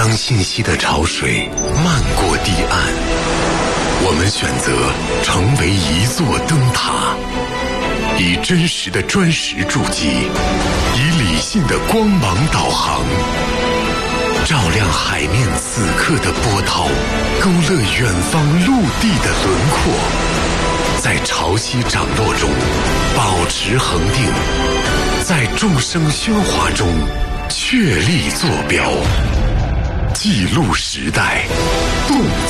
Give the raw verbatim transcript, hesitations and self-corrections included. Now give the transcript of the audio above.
当信息的潮水漫过堤岸，我们选择成为一座灯塔，以真实的砖石筑基，以理性的光芒导航，照亮海面此刻的波涛，勾勒远方陆地的轮廓，在潮汐涨落中保持恒定，在众生喧哗中确立坐标，记录时代，动